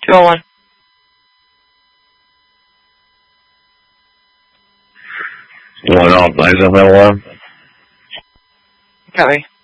Go on. You want to know what place I'm going? Copy.